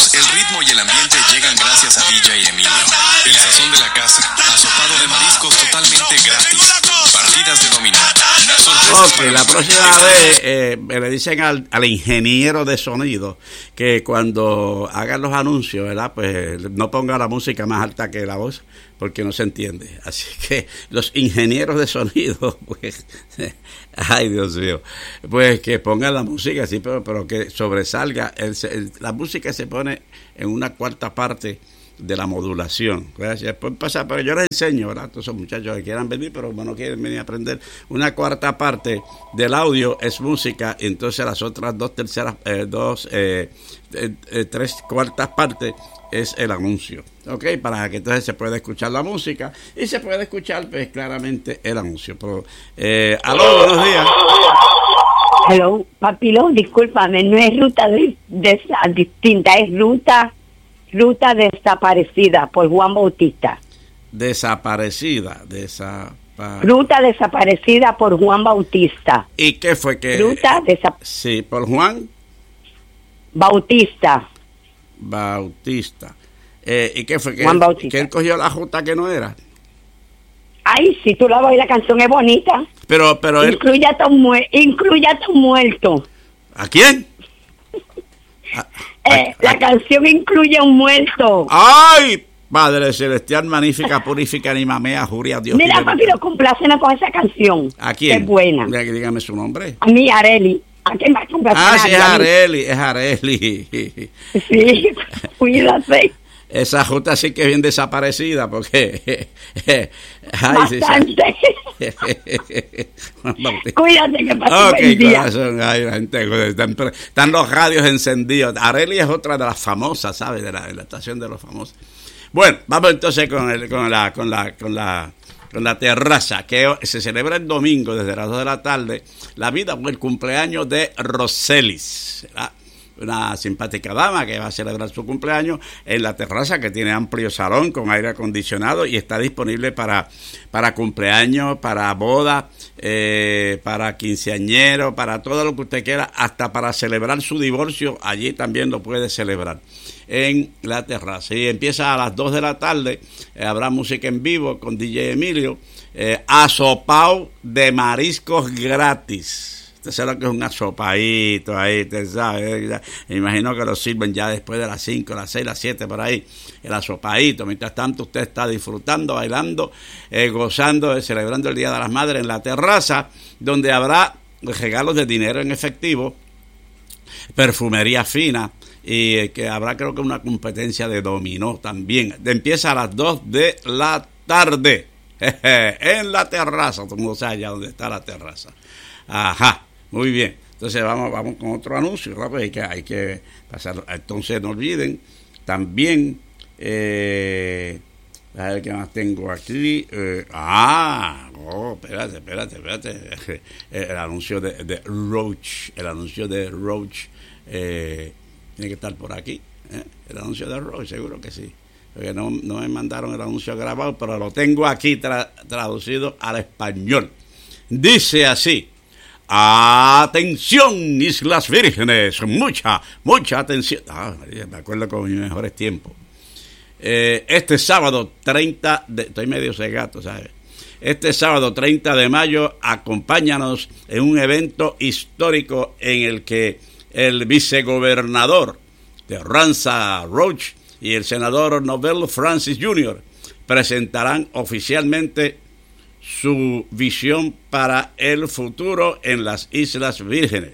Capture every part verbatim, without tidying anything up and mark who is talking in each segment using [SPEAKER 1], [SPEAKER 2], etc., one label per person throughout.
[SPEAKER 1] El ritmo y el ambiente llegan gracias a D J Emilio. El sazón de la casa, asopado de mariscos totalmente gratis, partidas de dominó.
[SPEAKER 2] Ok, la próxima vez eh, le dicen al, al ingeniero de sonido que cuando hagan los anuncios, ¿verdad? Pues no ponga la música más alta que la voz, porque no se entiende. Así que los ingenieros de sonido, pues, ay Dios mío, pues que pongan la música, sí, pero, pero que sobresalga. El, el, la música se pone en una cuarta parte de la modulación. Después pasa, pero yo les enseño, ¿verdad? Todos esos muchachos que quieran venir, pero no quieren venir a aprender. Una cuarta parte del audio es música, y entonces las otras dos terceras, eh, dos, eh, eh, eh, tres cuartas partes es el anuncio, ¿ok? Para que entonces se pueda escuchar la música y se puede escuchar, pues, claramente el anuncio. Pero, eh, aló, buenos días.
[SPEAKER 3] Hello, papilo, discúlpame, no es ruta de, de, distinta, es ruta ruta desaparecida por Juan Bautista.
[SPEAKER 2] Desaparecida, desapa...
[SPEAKER 3] Ruta desaparecida por Juan Bautista.
[SPEAKER 2] ¿Y qué fue que?
[SPEAKER 3] Ruta desaparecida.
[SPEAKER 2] Sí, por Juan
[SPEAKER 3] Bautista.
[SPEAKER 2] Bautista. Eh, ¿Y qué fue que?
[SPEAKER 3] Juan
[SPEAKER 2] él,
[SPEAKER 3] Bautista.
[SPEAKER 2] Que él cogió la ruta que no era.
[SPEAKER 3] Ay, si tú la ves, la canción es bonita.
[SPEAKER 2] Pero, pero él...
[SPEAKER 3] Incluye a tu, mu- incluye a tu muerto.
[SPEAKER 2] ¿A quién? A,
[SPEAKER 3] Eh,
[SPEAKER 2] a,
[SPEAKER 3] la
[SPEAKER 2] a,
[SPEAKER 3] canción incluye un muerto.
[SPEAKER 2] ¡Ay! Padre celestial, magnífica, purifica, animamea, juria, Dios.
[SPEAKER 3] Mira, papi, lo complácenos con esa canción.
[SPEAKER 2] ¿A quién?
[SPEAKER 3] Es buena.
[SPEAKER 2] Dígame su nombre.
[SPEAKER 3] A mí, Areli. ¿A quién más complacen?
[SPEAKER 2] Ah, sí, es Areli, es Areli.
[SPEAKER 3] Sí, cuídate.
[SPEAKER 2] Esa justa sí que es bien desaparecida, porque...
[SPEAKER 3] Ay, bastante.
[SPEAKER 2] Sí,
[SPEAKER 3] cuídate, que pase
[SPEAKER 2] okay,
[SPEAKER 3] buen día.
[SPEAKER 2] Corazón, ay, la gente, están, están los radios encendidos. Areli es otra de las famosas, ¿sabes? De la, de la estación de los famosos. Bueno, vamos entonces con, el, con la... Con la, con la con la terraza, que se celebra el domingo desde las dos de la tarde, la vida por el cumpleaños de Roselis, ¿verdad? Una simpática dama que va a celebrar su cumpleaños en la terraza, que tiene amplio salón con aire acondicionado y está disponible para, para cumpleaños, para boda, eh, para quinceañero, para todo lo que usted quiera, hasta para celebrar su divorcio, allí también lo puede celebrar en la terraza. Y empieza a las dos de la tarde, eh, habrá música en vivo con D J Emilio, eh, asopao de mariscos gratis. Usted sabe lo que es un asopadito ahí, usted sabe. Me imagino que lo sirven ya después de las cinco, las seis, las siete, por ahí. El asopadito. Mientras tanto, usted está disfrutando, bailando, eh, gozando, eh, celebrando el Día de las Madres en la terraza, donde habrá regalos de dinero en efectivo, perfumería fina, y eh, que habrá, creo que, una competencia de dominó también. Empieza a las dos de la tarde en la terraza. Todo el mundo sabe ya dónde está la terraza. Ajá. Muy bien, entonces vamos vamos con otro anuncio, ¿no? Pues hay que, hay que pasar. Entonces no olviden también, eh, a ver qué más tengo aquí. Eh, ah, oh, espérate, espérate, espérate. El anuncio de, de Roach, el anuncio de Roach eh, tiene que estar por aquí. ¿eh? El anuncio de Roach, seguro que sí. Porque no, no me mandaron el anuncio grabado, pero lo tengo aquí tra- traducido al español. Dice así. Atención, Islas Vírgenes, mucha, mucha atención. Ah, me acuerdo con mis mejores tiempos. Eh, este sábado treinta de, estoy medio cegato, ¿sabes? Este sábado treinta de mayo, acompáñanos en un evento histórico en el que el vicegobernador de Ranza Roach y el senador Nobel Francis junior presentarán oficialmente su visión para el futuro en las Islas Vírgenes.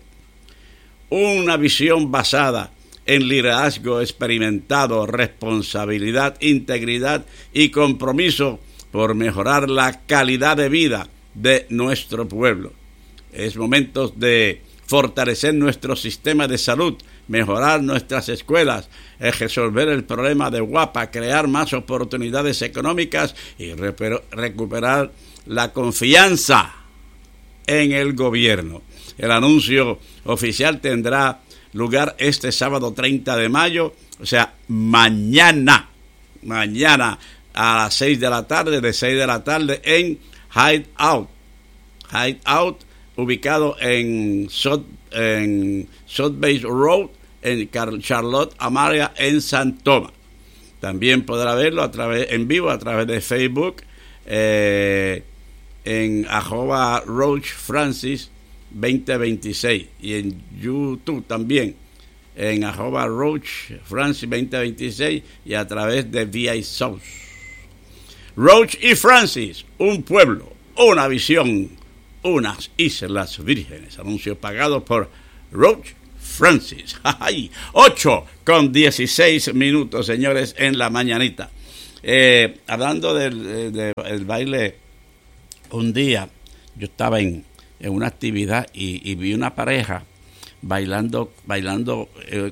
[SPEAKER 2] Una visión basada en liderazgo experimentado, responsabilidad, integridad y compromiso por mejorar la calidad de vida de nuestro pueblo. Es momento de fortalecer nuestro sistema de salud, mejorar nuestras escuelas, resolver el problema de Guapa, crear más oportunidades económicas y recuperar la confianza en el gobierno. El anuncio oficial tendrá lugar este sábado treinta de mayo, o sea, mañana, mañana a las seis de la tarde, de seis de la tarde en Hideout. Hideout, ubicado en South, en South Base Road, en Car- Charlotte Amalia en San Tomás. También podrá verlo a través en vivo a través de Facebook eh, en arroba Roach Francis veinte veintiséis y en YouTube también en arroba Roach Francis veinte veintiséis y a través de V I South. Roach y Francis, un pueblo, una visión, unas Islas Vírgenes. Anuncios pagados por Roach Francis. ocho con dieciséis minutos, señores, en la mañanita. Eh, hablando del, del, del baile, un día yo estaba en, en una actividad y, y vi una pareja bailando, bailando eh,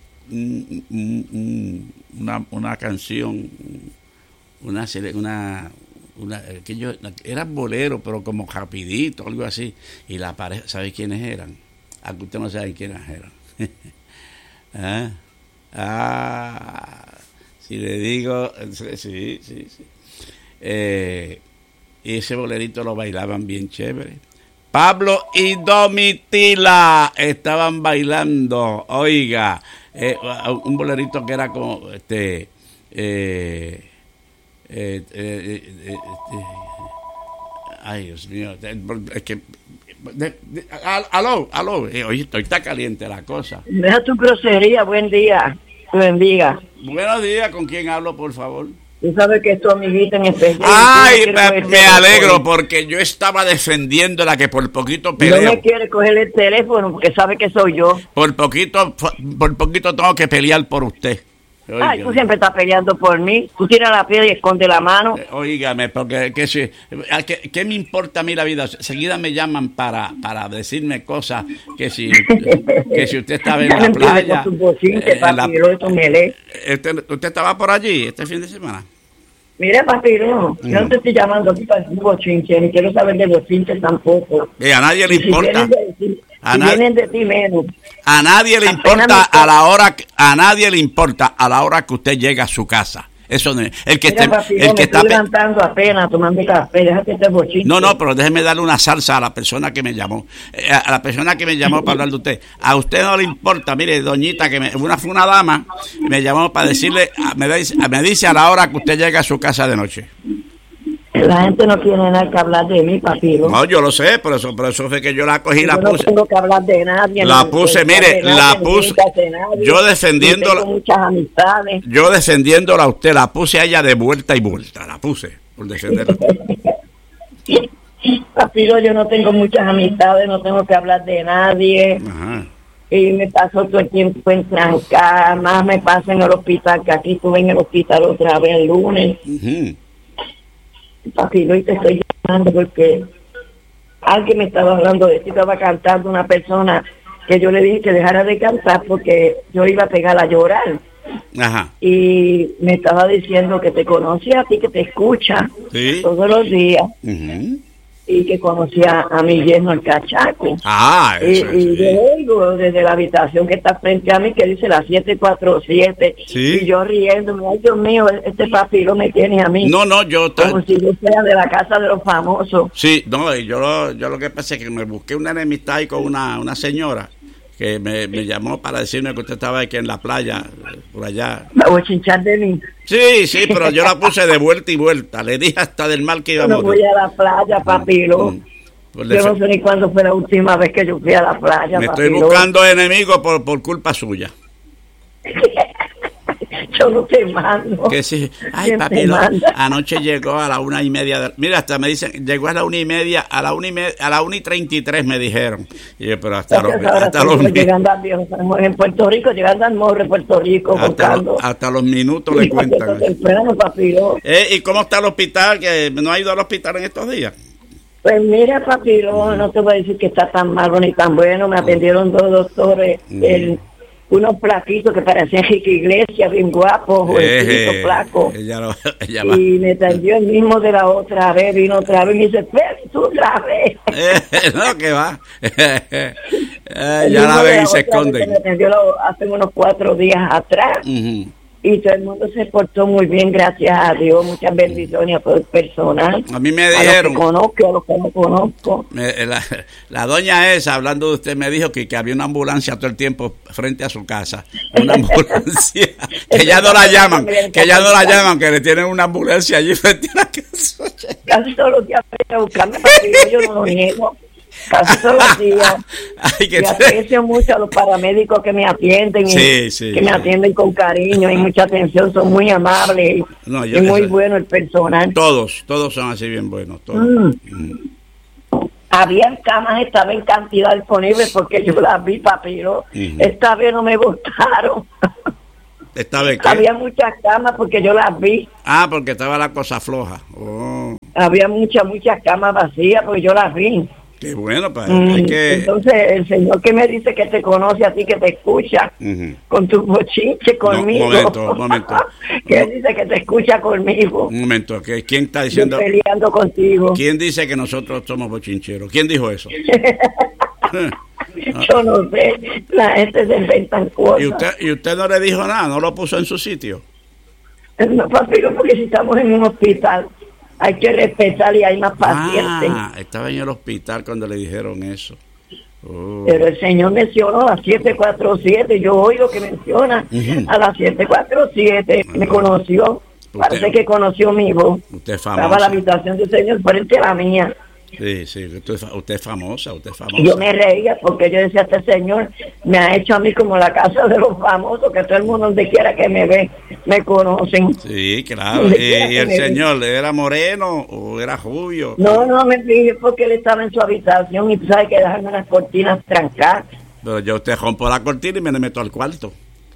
[SPEAKER 2] una, una canción, una, una, una que yo, era bolero, pero como rapidito, algo así. Y la pareja, ¿sabe quiénes eran? Aunque usted no sabe quiénes eran. ¿Ah? ah, si le digo, sí, sí, sí. Eh, y ese bolerito lo bailaban bien chévere. Pablo y Domitila estaban bailando, oiga, eh, un bolerito que era como, este, eh, eh, eh, eh, eh, ay, Dios mío, es que, de, de, al, aló, aló, eh, oye, estoy, está caliente la cosa.
[SPEAKER 4] Deja tu grosería, buen día, te bendiga.
[SPEAKER 2] Buenos días, ¿con quién hablo, por favor?
[SPEAKER 4] Tú sabes que es tu amiguita en especial.
[SPEAKER 2] Ay, me, me alegro porque yo estaba defendiendo la que por poquito peleo.
[SPEAKER 4] No me quiere coger el teléfono porque sabe que soy yo.
[SPEAKER 2] Por poquito, por poquito tengo que pelear por usted. Oiga.
[SPEAKER 4] Ay, tú siempre estás peleando por mí. Tú tiras la piedra y esconde la mano.
[SPEAKER 2] Oígame, porque que si, ¿qué, ¿qué me importa a mí la vida? Seguida me llaman para, para decirme cosas que si, que si usted estaba en la playa.
[SPEAKER 4] Bochinche,
[SPEAKER 2] en la,
[SPEAKER 4] este,
[SPEAKER 2] ¿Usted estaba por allí este fin de semana?
[SPEAKER 4] Mira, papi, no, yo no te estoy llamando aquí para decir bochinche, ni quiero saber de bochinche tampoco.
[SPEAKER 2] Y a nadie le importa.
[SPEAKER 4] Si vienen de, si,
[SPEAKER 2] a
[SPEAKER 4] si
[SPEAKER 2] na-
[SPEAKER 4] vienen de ti menos.
[SPEAKER 2] A nadie le importa a la hora que, a nadie le importa a la hora que usted llega a su casa. Eso no es. El que
[SPEAKER 4] Mira,
[SPEAKER 2] esté,
[SPEAKER 4] papi,
[SPEAKER 2] el
[SPEAKER 4] no,
[SPEAKER 2] que
[SPEAKER 4] me
[SPEAKER 2] está
[SPEAKER 4] estoy
[SPEAKER 2] pe-
[SPEAKER 4] levantando apenas tomando café, déjate este bochinche.
[SPEAKER 2] No, no, pero déjeme darle una salsa a la persona que me llamó. Eh, a la persona que me llamó para hablar de usted. A usted no le importa, mire, doñita, que me, una fue una dama, me llamó para decirle, a, me, dice, me dice a la hora que usted llega a su casa de noche.
[SPEAKER 4] La gente no tiene nada que hablar de mí, papi. No,
[SPEAKER 2] no yo lo sé, por eso, por eso fue que yo la cogí y la
[SPEAKER 4] yo
[SPEAKER 2] puse.
[SPEAKER 4] No tengo que hablar de nadie.
[SPEAKER 2] La
[SPEAKER 4] no
[SPEAKER 2] puse, mire, nadie, la puse. De yo defendiéndola.
[SPEAKER 4] Tengo muchas amistades.
[SPEAKER 2] Yo defendiéndola a usted, la puse a ella de vuelta y vuelta. La puse por defenderla.
[SPEAKER 4] Papi, yo no tengo muchas amistades, no tengo que hablar de nadie.
[SPEAKER 2] Ajá.
[SPEAKER 4] Y me paso todo el tiempo en trancar, más me pasa en el hospital, que aquí estuve en el hospital otra vez el lunes.
[SPEAKER 2] Uh-huh.
[SPEAKER 4] Papi, hoy te estoy llamando porque alguien me estaba hablando de ti, estaba cantando una persona que yo le dije que dejara de cantar porque yo iba a pegar a llorar.
[SPEAKER 2] Ajá.
[SPEAKER 4] Y me estaba diciendo que te conocía a ti, que te escucha
[SPEAKER 2] ¿sí?
[SPEAKER 4] todos los días.
[SPEAKER 2] Uh-huh.
[SPEAKER 4] Y que conocía a mi yerno el cachaco.
[SPEAKER 2] Ah, eso,
[SPEAKER 4] y, y
[SPEAKER 2] sí.
[SPEAKER 4] yo oigo desde la habitación que está frente a mí que dice las siete cuatro siete
[SPEAKER 2] ¿sí?
[SPEAKER 4] Y yo riéndome, ay Dios mío, este papiro me tiene a mí.
[SPEAKER 2] No, no, yo...
[SPEAKER 4] Como ta- si yo fuera de la casa de los famosos.
[SPEAKER 2] Sí, no, yo lo, yo lo que pasa es que me busqué una enemistad ahí con una, una señora que me, me llamó para decirme que usted estaba aquí en la playa, por allá.
[SPEAKER 4] Me voy a chinchar de mí.
[SPEAKER 2] Sí, sí, pero yo la puse de vuelta y vuelta. Le dije hasta del mal que iba a
[SPEAKER 4] Yo no
[SPEAKER 2] morir.
[SPEAKER 4] voy a la playa, papiro.
[SPEAKER 2] Mm, pues
[SPEAKER 4] Yo no sé ni cuándo fue la última vez que yo fui a la playa,
[SPEAKER 2] me
[SPEAKER 4] papiro.
[SPEAKER 2] estoy buscando enemigos por, por culpa suya.
[SPEAKER 4] Yo no te mando.
[SPEAKER 2] Que sí. Ay,
[SPEAKER 4] ¿Quién
[SPEAKER 2] papi,
[SPEAKER 4] te
[SPEAKER 2] lo-
[SPEAKER 4] manda?
[SPEAKER 2] anoche llegó a la una y media. De, mira, hasta me dicen, llegó a la una y media, a la una y media, a la una y treinta y tres me dijeron. Y yo, pero hasta los,
[SPEAKER 4] Entonces, ahora
[SPEAKER 2] hasta los,
[SPEAKER 4] estamos llegando a Viejo San Juan, en Puerto Rico, llegando al morro de Puerto Rico,
[SPEAKER 2] hasta,
[SPEAKER 4] buscando.
[SPEAKER 2] los, hasta los minutos le cuentan.
[SPEAKER 4] Esperando, papiro.
[SPEAKER 2] Eh, ¿Y cómo está el hospital? Que no ha ido al hospital en estos días.
[SPEAKER 4] Pues mira, papiro, no te voy a decir que está tan malo ni tan bueno. Me atendieron dos doctores,
[SPEAKER 2] Mm.
[SPEAKER 4] el, unos flaquitos que parecían Ricky Iglesias, bien guapos, jovencitos,
[SPEAKER 2] Eh,
[SPEAKER 4] flacos.
[SPEAKER 2] ella lo- ella va.
[SPEAKER 4] Y me atendió el mismo de la otra vez, vino otra vez y me dice, espera, tú otra vez.
[SPEAKER 2] Eh, no, que va. Eh,
[SPEAKER 4] El
[SPEAKER 2] ya
[SPEAKER 4] mismo
[SPEAKER 2] la
[SPEAKER 4] de
[SPEAKER 2] ven y se
[SPEAKER 4] otra vez que
[SPEAKER 2] esconden.
[SPEAKER 4] Me atendió lo- hace unos cuatro días atrás.
[SPEAKER 2] Ujú.
[SPEAKER 4] y todo el mundo se portó muy bien, gracias a Dios. Muchas bendiciones por personal.
[SPEAKER 2] A mí me
[SPEAKER 4] A los
[SPEAKER 2] dijeron,
[SPEAKER 4] que conozco, a los que no conozco.
[SPEAKER 2] me- la, la doña esa, hablando de usted, me dijo que, que había una ambulancia todo el tiempo frente a su casa. Una ambulancia, que ya no la llaman, que ya no la llaman, que le tienen una ambulancia allí frente a la casa.
[SPEAKER 4] Casi todos los días voy a buscarme papillo, yo no lo niego. Casi todos los días.
[SPEAKER 2] Ay, que
[SPEAKER 4] Y
[SPEAKER 2] te-
[SPEAKER 4] aprecio mucho a los paramédicos que me atienden, y
[SPEAKER 2] Sí, sí,
[SPEAKER 4] que me
[SPEAKER 2] sí.
[SPEAKER 4] atienden con cariño y mucha atención, son muy amables y,
[SPEAKER 2] No, yo-
[SPEAKER 4] y muy
[SPEAKER 2] eso-
[SPEAKER 4] bueno el personal.
[SPEAKER 2] todos, todos son así bien buenos, todos.
[SPEAKER 4] Mm.
[SPEAKER 2] Mm.
[SPEAKER 4] Habían camas, estaba en cantidad disponible porque yo las vi, papiro.
[SPEAKER 2] Ujú.
[SPEAKER 4] Esta vez no me gustaron.
[SPEAKER 2] ¿Esta vez qué?
[SPEAKER 4] Había muchas camas porque yo las vi.
[SPEAKER 2] Ah, porque estaba la cosa floja. Oh,
[SPEAKER 4] Había muchas, muchas camas vacías porque yo las vi.
[SPEAKER 2] qué bueno, pues.
[SPEAKER 4] Mm,
[SPEAKER 2] Es que...
[SPEAKER 4] Entonces, el señor que me dice que te conoce a ti, que te escucha
[SPEAKER 2] Ujú.
[SPEAKER 4] con tu bochinche conmigo.
[SPEAKER 2] momento, momento.
[SPEAKER 4] que él dice que te escucha conmigo.
[SPEAKER 2] Un momento, ¿qué- ¿quién está
[SPEAKER 4] Yo
[SPEAKER 2] diciendo?
[SPEAKER 4] peleando contigo.
[SPEAKER 2] ¿Quién dice que nosotros somos bochincheros? ¿Quién dijo eso?
[SPEAKER 4] Yo no sé, la gente se inventan cosas.
[SPEAKER 2] ¿Y usted, y usted no le dijo nada? ¿No lo puso en su sitio?
[SPEAKER 4] No, papiro, porque si estamos en un hospital, hay que respetar y hay más pacientes.
[SPEAKER 2] Ah, estaba en el hospital cuando le dijeron eso. Oh.
[SPEAKER 4] Pero el señor mencionó a las siete cuatro siete, yo oigo que menciona
[SPEAKER 2] Ujú.
[SPEAKER 4] a las siete cuatro siete, me conoció, parece que conoció mi voz.
[SPEAKER 2] Usted es
[SPEAKER 4] Estaba la
[SPEAKER 2] famosa.
[SPEAKER 4] habitación del señor frente a la mía.
[SPEAKER 2] Sí, sí, usted, es fa- usted es famosa, usted es
[SPEAKER 4] Y yo
[SPEAKER 2] famosa.
[SPEAKER 4] me reía porque yo decía, este señor me ha hecho a mí como la casa de los famosos, que todo el mundo donde quiera que me ve, me conocen.
[SPEAKER 2] Sí, claro.
[SPEAKER 4] Donde
[SPEAKER 2] ¿Y,
[SPEAKER 4] quiera
[SPEAKER 2] y
[SPEAKER 4] que
[SPEAKER 2] el
[SPEAKER 4] me ve.
[SPEAKER 2] señor era moreno o era rubio?
[SPEAKER 4] No, no, me fijé porque él estaba en su habitación y tú sabes que dejan unas cortinas trancadas.
[SPEAKER 2] Pero yo usted rompo la cortina y me le meto al cuarto.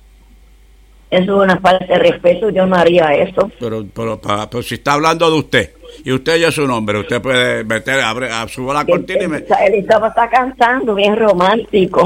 [SPEAKER 4] Eso es una falta de respeto, yo no haría eso.
[SPEAKER 2] Pero, pero, pa- pero si está hablando de usted y usted ya es su nombre, usted puede meter, abre, a- subo la cortina y me...
[SPEAKER 4] Él, él estaba está cantando bien romántico.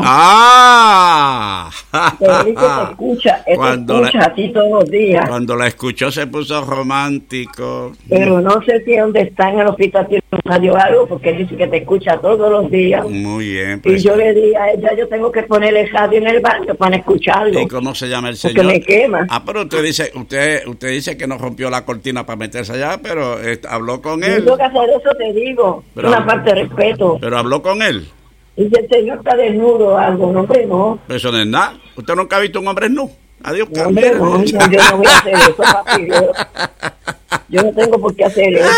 [SPEAKER 2] ¡Ah!
[SPEAKER 4] Él dice que escucha, él
[SPEAKER 2] Cuando
[SPEAKER 4] escucha
[SPEAKER 2] la-
[SPEAKER 4] así todos los días.
[SPEAKER 2] Cuando la escuchó se puso romántico.
[SPEAKER 4] Pero no sé si donde está en el hospital tiene un radio o algo, porque él dice que te escucha todos los días.
[SPEAKER 2] Muy bien.
[SPEAKER 4] Y
[SPEAKER 2] Pues,
[SPEAKER 4] yo le dije a ella, yo tengo que ponerle el radio en el baño para escucharlo.
[SPEAKER 2] ¿y cómo se llama el
[SPEAKER 4] Porque
[SPEAKER 2] señor?
[SPEAKER 4] me quema.
[SPEAKER 2] Ah, pero usted dice, usted, usted dice que no rompió la cortina para meterse allá, pero eh, habló con
[SPEAKER 4] Yo
[SPEAKER 2] él.
[SPEAKER 4] tengo que hacer eso, te digo.
[SPEAKER 2] Pero-
[SPEAKER 4] una parte de respeto.
[SPEAKER 2] Pero habló con él.
[SPEAKER 4] Y si el señor está desnudo o algo, no, hombre, no.
[SPEAKER 2] Pero eso no es nada. ¿Usted nunca ha visto un hombre nu? Adiós,
[SPEAKER 4] No, hombre, no, no, yo no voy a hacer eso, papi. Yo, yo no tengo por qué hacer eso.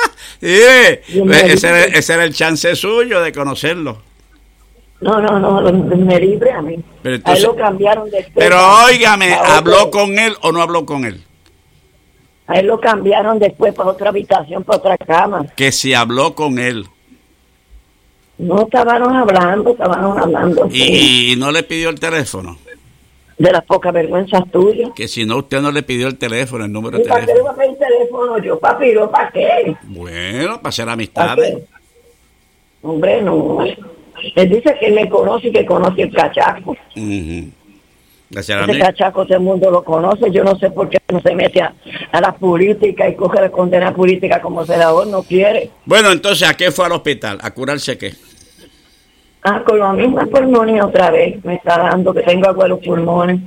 [SPEAKER 2] Sí,
[SPEAKER 4] Yo me
[SPEAKER 2] ese, era,
[SPEAKER 4] dice-
[SPEAKER 2] ese era el chance suyo de conocerlo.
[SPEAKER 4] No, no, no, lo- me libre a mí.
[SPEAKER 2] Pero
[SPEAKER 4] a
[SPEAKER 2] entonces-
[SPEAKER 4] él lo cambiaron después.
[SPEAKER 2] Pero
[SPEAKER 4] pa-
[SPEAKER 2] óigame,
[SPEAKER 4] pa
[SPEAKER 2] ¿habló
[SPEAKER 4] otro-
[SPEAKER 2] con él o no habló con él?
[SPEAKER 4] A él lo cambiaron después para otra habitación, para otra cama.
[SPEAKER 2] Que si habló con él
[SPEAKER 4] No estábamos hablando, estábamos hablando sí,
[SPEAKER 2] y, y no le pidió el teléfono.
[SPEAKER 4] de las pocas vergüenzas tuyas.
[SPEAKER 2] Que si no, usted no le pidió el teléfono, el número de
[SPEAKER 4] ¿Y para qué le
[SPEAKER 2] teléfono.
[SPEAKER 4] voy a pedir teléfono yo, papi? ¿No para qué?
[SPEAKER 2] Bueno, para hacer
[SPEAKER 4] ¿Para
[SPEAKER 2] amistades.
[SPEAKER 4] qué? Hombre, no. Él dice que él me conoce y que conoce el cachaco.
[SPEAKER 2] Ujú. Hacer
[SPEAKER 4] Ese
[SPEAKER 2] ami-
[SPEAKER 4] cachaco todo el mundo lo conoce. Yo no sé por qué no se mete a, a la política y coge la condena política como senador, no quiere.
[SPEAKER 2] Bueno, entonces, ¿a qué fue al hospital? ¿A curarse qué?
[SPEAKER 4] Ah, con la misma pulmonía otra vez me está dando, que tengo agua en los pulmones.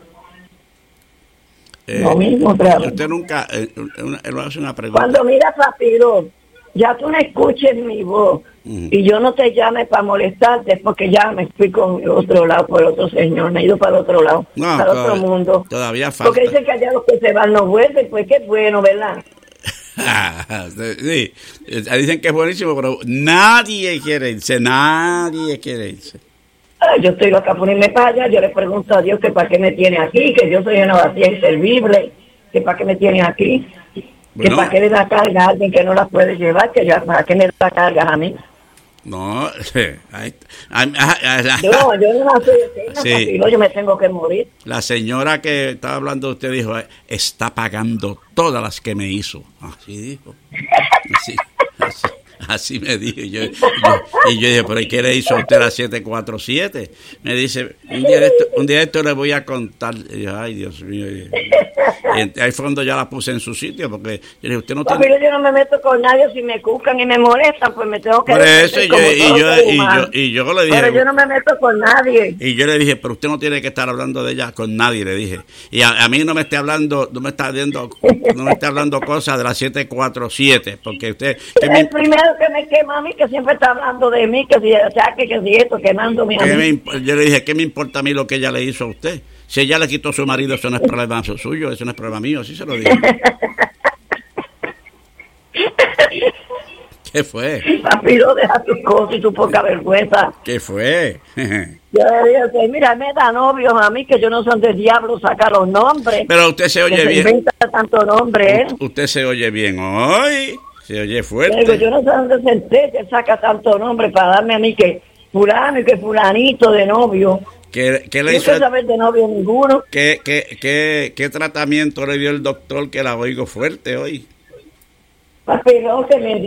[SPEAKER 2] Eh,
[SPEAKER 4] Lo mismo otra vez.
[SPEAKER 2] Usted nunca, eh, una, él hace una pregunta.
[SPEAKER 4] Cuando mira, papiro, ya tú no escuches mi voz
[SPEAKER 2] Ujú.
[SPEAKER 4] y yo no te llame para molestarte porque ya me fui con el otro lado, por el otro señor, me he ido para el otro lado,
[SPEAKER 2] No,
[SPEAKER 4] para el otro
[SPEAKER 2] todavía-
[SPEAKER 4] mundo.
[SPEAKER 2] todavía falta.
[SPEAKER 4] Porque dicen que allá los que se van no vuelven, pues qué bueno, ¿verdad?
[SPEAKER 2] Sí, eh, dicen que es buenísimo, pero nadie quiere irse, nadie quiere irse.
[SPEAKER 4] Ay, yo estoy loca por irme para allá, yo le pregunto a Dios que para qué me tiene aquí, que yo soy una vacía inservible, que para qué me tiene aquí,
[SPEAKER 2] Bueno.
[SPEAKER 4] que para qué le da carga a alguien que no la puede llevar, que ya para qué me da carga a mí.
[SPEAKER 2] No, ahí- ah, ah, ah, la,
[SPEAKER 4] Yo, yo no soy eterna,
[SPEAKER 2] Sí.
[SPEAKER 4] papilo, yo me tengo que morir.
[SPEAKER 2] la señora que estaba hablando de usted dijo, eh, está pagando todas las que me hizo. Así dijo. Así, así, así me dijo. Y yo, yo- y yo dije, pero ¿y qué le hizo a usted a las siete cuatro siete? Me dice, Un día, de esto, un día de esto le voy a contar. Y yo, ay, Dios mío. Y, y ahí fue cuando ya la puse en su sitio, porque yo le dije, usted no tiene...
[SPEAKER 4] Papi, yo no me meto con nadie. Si me cucan y me molestan, pues me tengo que...
[SPEAKER 2] Por eso, y yo, y, yo, y, yo, y yo le dije...
[SPEAKER 4] Pero yo no me meto con nadie.
[SPEAKER 2] Y yo le dije, pero usted no tiene que estar hablando de ella con nadie, le dije. Y a, a mí no me esté hablando, no me está viendo, no me esté hablando cosas de las siete cuatro siete, porque usted... Que
[SPEAKER 4] el
[SPEAKER 2] me,
[SPEAKER 4] primero que me quema a mí, que siempre está hablando de mí, que si ataque, que si esto, quemándome a
[SPEAKER 2] que
[SPEAKER 4] mí.
[SPEAKER 2] me, yo le dije, ¿qué me importa a mí lo que ella le hizo a usted? Si ella le quitó a su marido, eso no es problema suyo, eso no es problema mío, así se lo dije. ¿Qué fue?
[SPEAKER 4] Papi, no deja tus cosas y tu poca vergüenza.
[SPEAKER 2] ¿Qué fue?
[SPEAKER 4] Yo le dije, mira, me da novios a mí, que yo no son de diablo sacar los nombres.
[SPEAKER 2] Pero usted se oye
[SPEAKER 4] que
[SPEAKER 2] bien.
[SPEAKER 4] Se inventa tanto nombre, ¿eh?
[SPEAKER 2] Usted se oye bien hoy, se oye fuerte.
[SPEAKER 4] Digo, yo no sé dónde se entere que saca tanto nombre para darme a mí que fulano y que fulanito de novio.
[SPEAKER 2] ¿Qué, qué le
[SPEAKER 4] No
[SPEAKER 2] hizo?
[SPEAKER 4] quiero saber de novio ninguno.
[SPEAKER 2] ¿Qué, qué, qué, ¿Qué tratamiento le dio el doctor que la oigo fuerte hoy?
[SPEAKER 4] Papi, no, que me